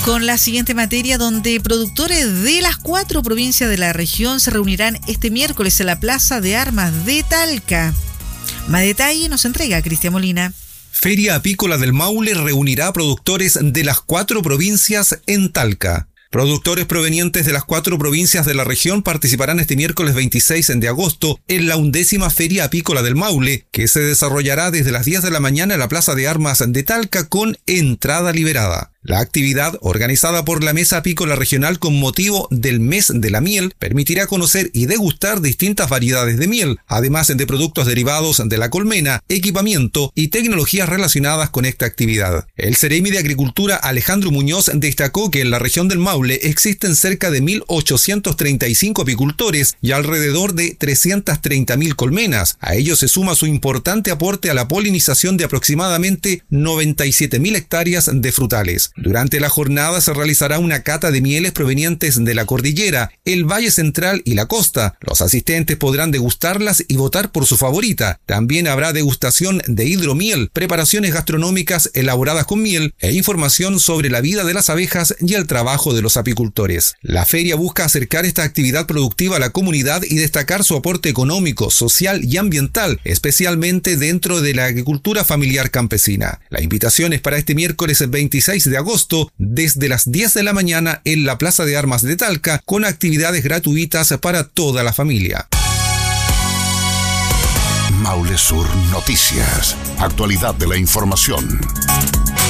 con la siguiente materia, donde productores de las 4 provincias de la región se reunirán este miércoles en la Plaza de Armas de Talca. Más detalle nos entrega Cristian Molina. Feria Apícola del Maule reunirá a productores de las 4 provincias en Talca. Productores provenientes de las 4 provincias de la región participarán este miércoles 26 de agosto en la 11ª Feria Apícola del Maule, que se desarrollará desde las 10 de la mañana en la Plaza de Armas de Talca con entrada liberada. La actividad, organizada por la Mesa Apícola Regional con motivo del Mes de la Miel, permitirá conocer y degustar distintas variedades de miel, además de productos derivados de la colmena, equipamiento y tecnologías relacionadas con esta actividad. El Ceremi de Agricultura Alejandro Muñoz destacó que en la región del Maule existen cerca de 1.835 apicultores y alrededor de 330.000 colmenas. A ello se suma su importante aporte a la polinización de aproximadamente 97.000 hectáreas de frutales. Durante la jornada se realizará una cata de mieles provenientes de la cordillera, el Valle Central y la costa. Los asistentes podrán degustarlas y votar por su favorita. También habrá degustación de hidromiel, preparaciones gastronómicas elaboradas con miel e información sobre la vida de las abejas y el trabajo de los apicultores. La feria busca acercar esta actividad productiva a la comunidad y destacar su aporte económico, social y ambiental, especialmente dentro de la agricultura familiar campesina. La invitación es para este miércoles 26 de agosto desde las 10 de la mañana en la Plaza de Armas de Talca con actividades gratuitas para toda la familia. Maule Sur Noticias. Actualidad de la información.